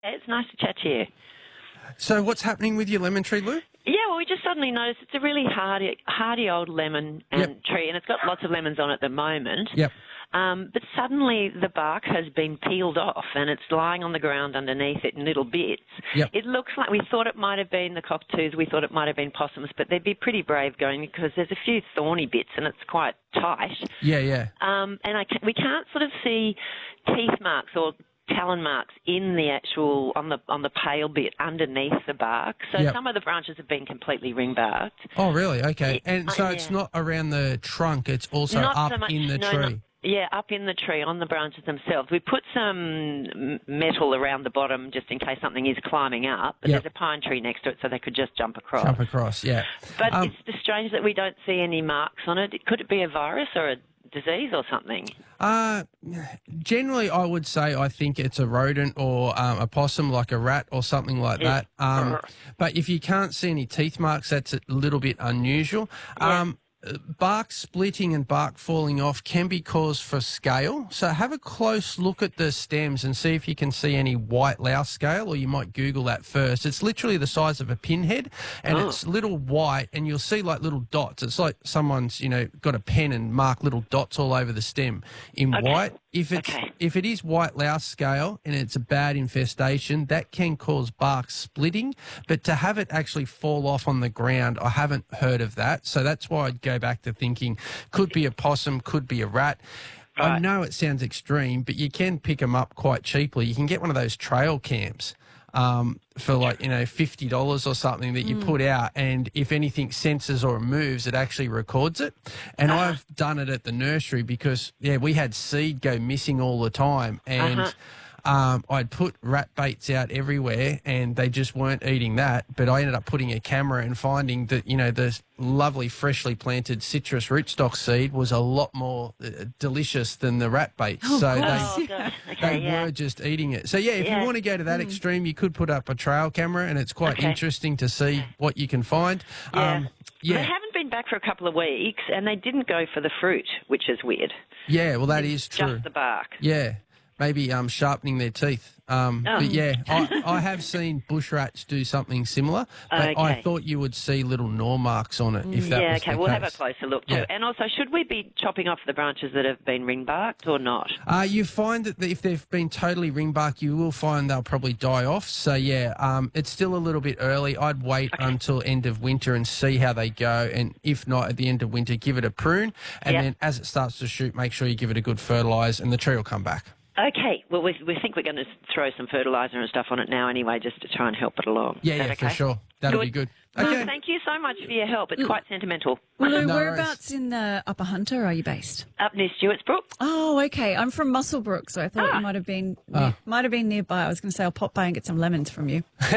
It's nice to chat to you. So what's happening with your lemon tree, Lou? Yeah, well, we just suddenly noticed it's a really hardy old lemon and tree, and it's got lots of lemons on it at the moment. Yep. But suddenly the bark has been peeled off and it's lying on the ground underneath it in little bits. Yep. It looks like we thought it might have been the cockatoos, we thought it might have been possums, but they'd be pretty brave going because there's a few thorny bits and it's quite tight. Yeah. And we can't sort of see teeth marks or talon marks in the actual on the pale bit underneath the bark. So some of the branches have been completely ring barked. Oh, really? Okay. And so it's not around the trunk; it's also not up so much, in the tree. Yeah, up in the tree on the branches themselves. We put some metal around the bottom just in case something is climbing up. But there's a pine tree next to it, so they could just jump across. Jump across, yeah. But it's just strange that we don't see any marks on it. Could it be a virus or a disease or something? Generally, I would say I think it's a rodent or a possum, like a rat or something like that. But if you can't see any teeth marks, that's a little bit unusual. Bark splitting and bark falling off can be cause for scale. So have a close look at the stems and see if you can see any white louse scale, or you might Google that first. It's literally the size of a pinhead and it's little white and you'll see like little dots. It's like someone's, got a pen and marked little dots all over the stem in white. If it is white louse scale and it's a bad infestation, that can cause bark splitting. But to have it actually fall off on the ground, I haven't heard of that. So that's why I'd go back to thinking could be a possum, could be a rat. Right. I know it sounds extreme, but you can pick them up quite cheaply. You can get one of those trail cams for like, $50 or something that you put out, and if anything senses or moves, it actually records it. And I've done it at the nursery because, we had seed go missing all the time, and I'd put rat baits out everywhere and they just weren't eating that. But I ended up putting a camera and finding that, the lovely freshly planted citrus rootstock seed was a lot more delicious than the rat bait. They were just eating it. So, if you want to go to that extreme, you could put up a trail camera and it's quite interesting to see what you can find. They haven't been back for a couple of weeks and they didn't go for the fruit, which is weird. Yeah, well, that is true. Just the bark. Yeah. Maybe sharpening their teeth. But I have seen bush rats do something similar, but I thought you would see little gnaw marks on it if that was the case. We'll have a closer look too. And also, should we be chopping off the branches that have been ring-barked or not? You find that if they've been totally ring-barked, you will find they'll probably die off. So, it's still a little bit early. I'd wait until end of winter and see how they go, and if not, at the end of winter, give it a prune, and then as it starts to shoot, make sure you give it a good fertilise, and the tree will come back. Okay, well, we think we're going to throw some fertiliser and stuff on it now anyway, just to try and help it along. For sure. That'll be good. Okay. Well, thank you so much for your help. It's quite sentimental. Lou, whereabouts in the Upper Hunter are you based? Up near Stewartsbrook. Oh, okay. I'm from Muswellbrook, so I thought you might have been nearby. I was going to say I'll pop by and get some lemons from you. All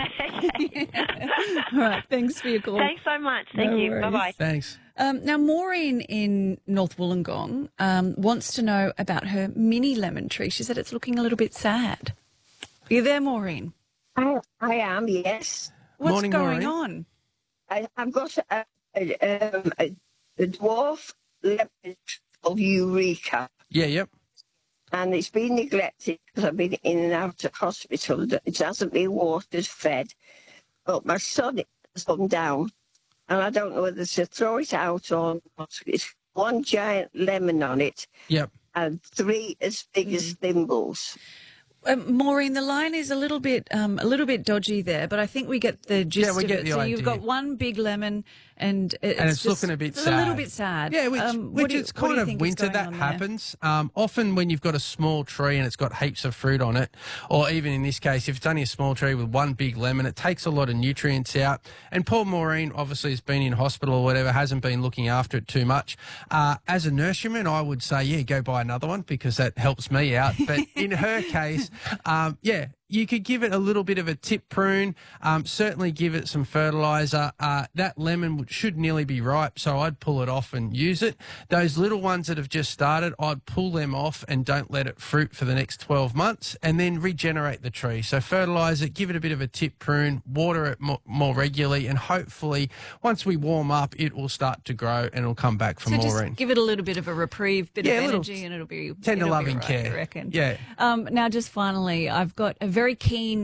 right, thanks for your call. Thanks so much. Thank you. Worries. Bye-bye. Thanks. Now, Maureen in North Wollongong wants to know about her mini lemon tree. She said it's looking a little bit sad. Are you there, Maureen? I am, yes. What's Morning, going Maureen. on? I've got a dwarf lemon of Eureka. Yeah, yep. And it's been neglected because I've been in and out of hospital. It hasn't been watered, fed. But my son has come down, and I don't know whether to throw it out or not. It's one giant lemon on it. Yep. And 3 as big as thimbles. Maureen, the line is a little bit dodgy there, but I think we get the gist of it. So you've got one big lemon, and it's looking a bit sad. A little bit sad. Yeah, which is kind of winter. That happens. Often when you've got a small tree and it's got heaps of fruit on it, or even in this case, if it's only a small tree with one big lemon, it takes a lot of nutrients out. And poor Maureen obviously has been in hospital or whatever, hasn't been looking after it too much. As a nurseryman, I would say, go buy another one because that helps me out. But in her case, you could give it a little bit of a tip prune, certainly give it some fertiliser. That lemon should nearly be ripe, so I'd pull it off and use it. Those little ones that have just started, I'd pull them off and don't let it fruit for the next 12 months and then regenerate the tree. So fertilise it, give it a bit of a tip prune, water it more regularly, and hopefully once we warm up, it will start to grow and it'll come back for Maureen. Just give it a little bit of a reprieve, bit of energy, and it'll be tender loving right, care. I reckon. Yeah. Now, just finally, I've got a very very keen